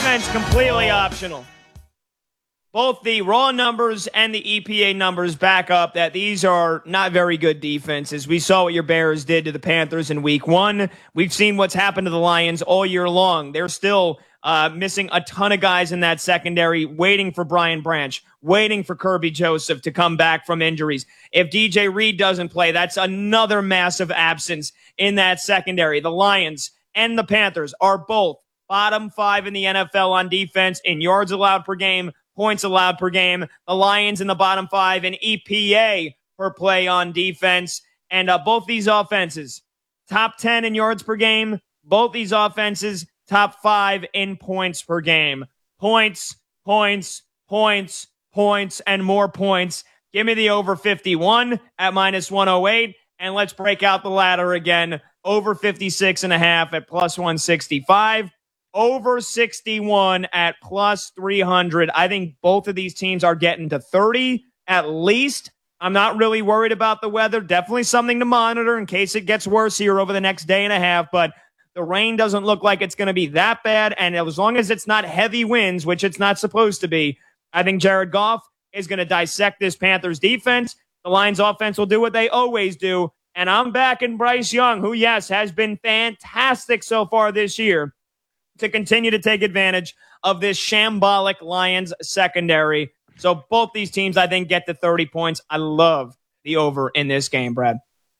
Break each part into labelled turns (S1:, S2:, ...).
S1: defense completely optional. Both the raw numbers and the EPA numbers back up that these are not very good defenses. We saw what your Bears did to the Panthers in week 1. We've seen what's happened to the Lions all year long. They're still missing a ton of guys in that secondary, waiting for Brian Branch, waiting for Kirby Joseph to come back from injuries. If DJ Reed doesn't play, that's another massive absence in that secondary. The Lions and the Panthers are both bottom 5 in the NFL on defense in yards allowed per game, points allowed per game. The Lions in the bottom 5 in EPA per play on defense. And both these offenses, top 10 in yards per game. Both these offenses, top 5 in points per game. Points, points, points, points, and more points. Give me the over 51 at minus 108. And let's break out the ladder again. Over 56.5 at plus 165. Over 61 at plus 300. I think both of these teams are getting to 30 at least. I'm not really worried about the weather. Definitely something to monitor in case it gets worse here over the next day and a half. But the rain doesn't look like it's going to be that bad. And as long as it's not heavy winds, which it's not supposed to be, I think Jared Goff is going to dissect this Panthers defense. The Lions offense will do what they always do. And I'm backing Bryce Young, who, yes, has been fantastic so far this year, to continue to take advantage of this shambolic Lions secondary. So both these teams, I think, get to 30 points. I love the over in this game, Brad.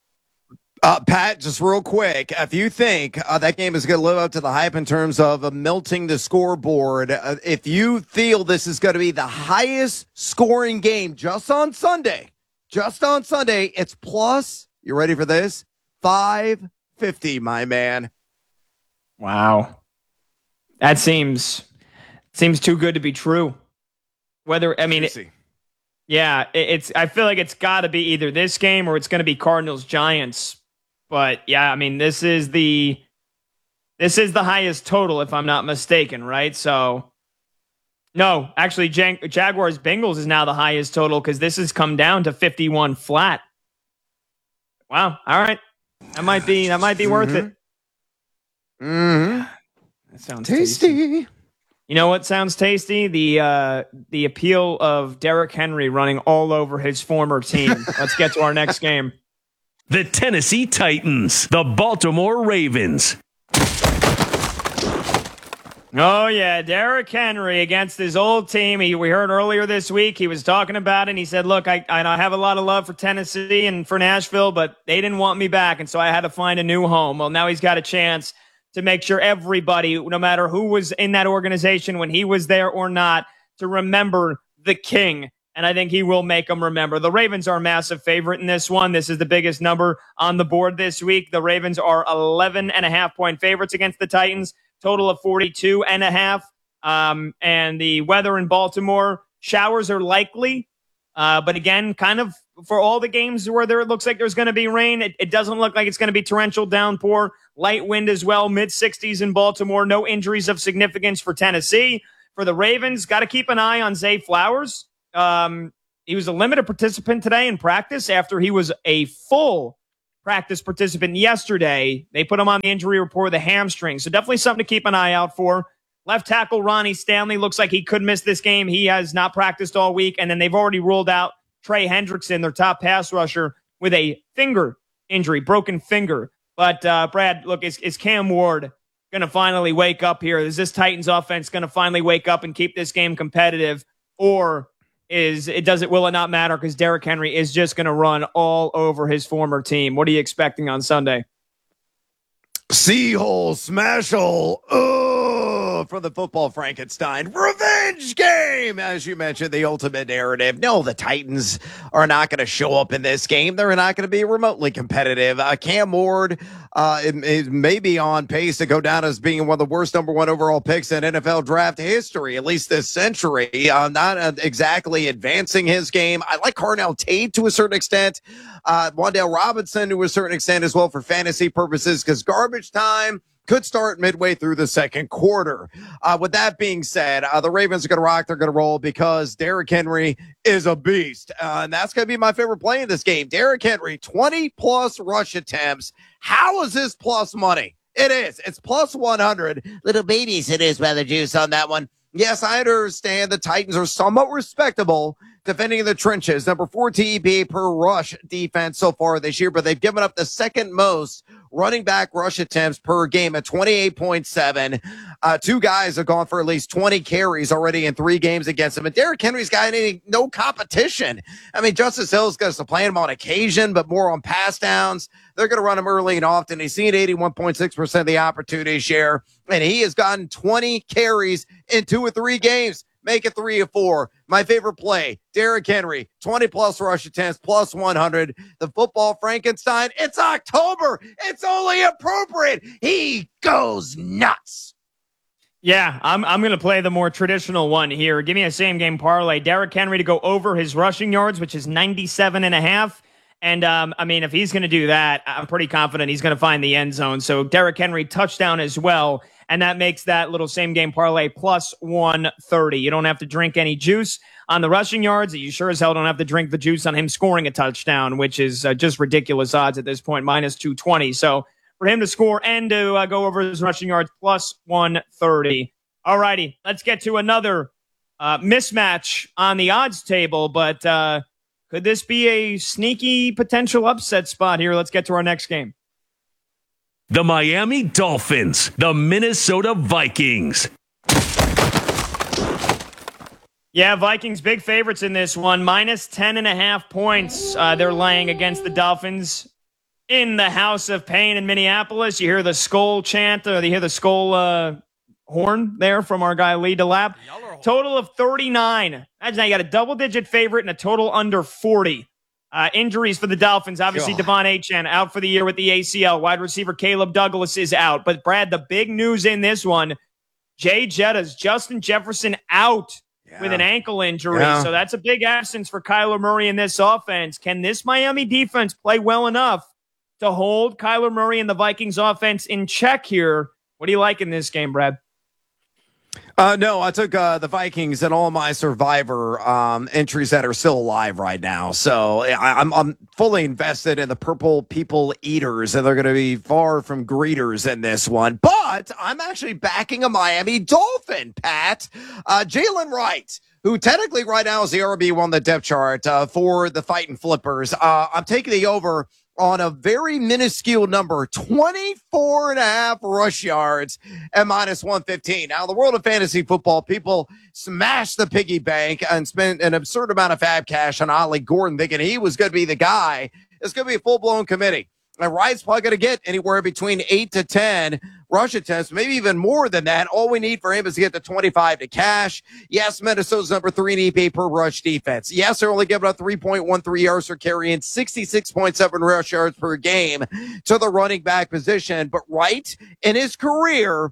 S2: Pat, just real quick, if you think that game is going to live up to the hype in terms of melting the scoreboard, if you feel this is going to be the highest scoring game just on Sunday, it's plus, you ready for this? 550, my man.
S1: Wow. That seems too good to be true. Yeah, I feel like it's got to be either this game or it's going to be Cardinals Giants. But yeah, I mean, this is the highest total, if I'm not mistaken, right? So no, actually, Jaguars Bengals is now the highest total because this has come down to 51 flat. Wow. All right, that might be worth it.
S2: Mm-hmm.
S1: That sounds tasty. You know what sounds tasty? The appeal of Derrick Henry running all over his former team. Let's get to our next game.
S3: The Tennessee Titans, the Baltimore Ravens.
S1: Oh, yeah, Derrick Henry against his old team. We heard earlier this week, he was talking about it, and he said, look, I have a lot of love for Tennessee and for Nashville, but they didn't want me back, and so I had to find a new home. Well, now he's got a chance to make sure everybody, no matter who was in that organization when he was there or not, to remember the king. And I think he will make them remember. The Ravens are a massive favorite in this one. This is the biggest number on the board this week. The Ravens are 11.5-point favorites against the Titans, total of 42.5. And the weather in Baltimore, showers are likely. But again, kind of for all the games where it looks like there's going to be rain, it doesn't look like it's going to be torrential downpour. Light wind as well, mid-60s in Baltimore. No injuries of significance for Tennessee. For the Ravens, got to keep an eye on Zay Flowers. He was a limited participant today in practice after he was a full practice participant yesterday. They put him on the injury report with a hamstring. So definitely something to keep an eye out for. Left tackle Ronnie Stanley looks like he could miss this game. He has not practiced all week. And then they've already ruled out Trey Hendrickson, their top pass rusher, with a finger injury, broken finger. But Brad, look, is Cam Ward going to finally wake up here? Is this Titans offense going to finally wake up and keep this game competitive? Or will it not matter because Derrick Henry is just going to run all over his former team? What are you expecting on Sunday?
S2: Seahole, smash hole, from the Football Frankenstein revenge game. As you mentioned, the ultimate narrative. No, the Titans are not going to show up in this game. They're not going to be remotely competitive. Cam Ward it may be on pace to go down as being one of the worst number 1 overall picks in NFL draft history, at least this century. Not exactly advancing his game. I like Carnell Tate to a certain extent. Wan'Dale Robinson to a certain extent as well for fantasy purposes because garbage time could start midway through the second quarter. With that being said, the Ravens are going to rock. They're going to roll because Derrick Henry is a beast. And that's going to be my favorite play in this game. Derrick Henry, 20-plus rush attempts. How is this plus money? It is. It's plus 100. Little babies, it is rather juice on that one. Yes, I understand the Titans are somewhat respectable defending in the trenches. Number 4 TEP per rush defense so far this year, but they've given up the second most running back rush attempts per game at 28.7. Two guys have gone for at least 20 carries already in 3 games against them. And Derrick Henry's got no competition. I mean, Justice Hill's going to play him on occasion, but more on pass downs. They're going to run him early and often. He's seen 81.6% of the opportunity share, and he has gotten 20 carries in 2 or 3 games. Make it 3 or 4. My favorite play, Derrick Henry, 20-plus rush attempts, plus 100. The football Frankenstein, it's October. It's only appropriate. He goes nuts.
S1: Yeah, I'm going to play the more traditional one here. Give me a same-game parlay. Derrick Henry to go over his rushing yards, which is 97.5. And, I mean, if he's going to do that, I'm pretty confident he's going to find the end zone. So Derrick Henry touchdown as well. And that makes that little same game parlay plus 130. You don't have to drink any juice on the rushing yards. You sure as hell don't have to drink the juice on him scoring a touchdown, which is just ridiculous odds at this point, minus 220. So for him to score and to go over his rushing yards, plus 130. All righty, let's get to another mismatch on the odds table. But could this be a sneaky potential upset spot here? Let's get to our next game.
S3: The Miami Dolphins, the Minnesota Vikings.
S1: Yeah, Vikings big favorites in this one. Minus 10.5 points they're laying against the Dolphins in the House of Pain in Minneapolis. You hear the skull chant, or you hear the skull horn there from our guy Lee DeLapp. Total of 39. Imagine you got a double-digit favorite and a total under 40. Injuries for the Dolphins. Obviously, Devon Achane out for the year with the ACL. Wide receiver Caleb Douglas is out. But, Brad, the big news in this one, Jay Jettas, Justin Jefferson out with an ankle injury. Yeah. So that's a big absence for Kyler Murray in this offense. Can this Miami defense play well enough to hold Kyler Murray and the Vikings offense in check here? What do you like in this game, Brad?
S2: No, I took the Vikings and all my Survivor entries that are still alive right now. So I'm fully invested in the Purple People Eaters, and they're going to be far from greeters in this one. But I'm actually backing a Miami Dolphin, Pat. Jalen Wright, who technically right now is the RB1 on the depth chart for the Fighting Flippers. I'm taking the over on a very minuscule number, 24.5 rush yards at minus 115. Now, in the world of fantasy football, people smash the piggy bank and spend an absurd amount of fab cash on Ollie Gordon, thinking he was going to be the guy. It's going to be a full-blown committee. And Wright's probably going to get anywhere between 8 to 10 rush attempts, maybe even more than that. All we need for him is to get to 25 to cash. Yes, Minnesota's number 3 in EP per rush defense. Yes, they're only giving up 3.13 yards per carry and 66.7 rush yards per game to the running back position. But Wright, in his career,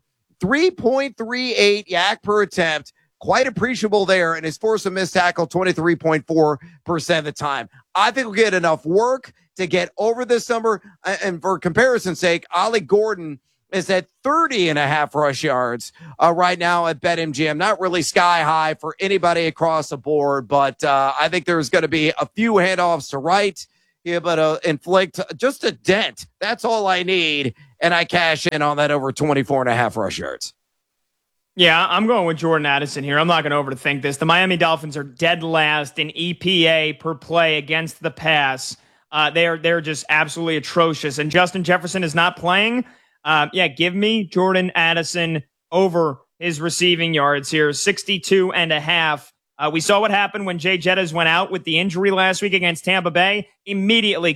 S2: 3.38 yak per attempt, quite appreciable there, and his force of missed tackle 23.4% of the time. I think we'll get enough work to get over this number. And for comparison's sake, Ollie Gordon is at 30.5 rush yards right now at BetMGM. Not really sky high for anybody across the board, but I think there's going to be a few handoffs to Wright. Yeah, but inflict just a dent. That's all I need, and I cash in on that over 24.5 rush yards.
S1: Yeah, I'm going with Jordan Addison here. I'm not going to overthink this. The Miami Dolphins are dead last in EPA per play against the pass. They're just absolutely atrocious. And Justin Jefferson is not playing. Give me Jordan Addison over his receiving yards here, 62.5. We saw what happened when Jay Jettas went out with the injury last week against Tampa Bay. Immediately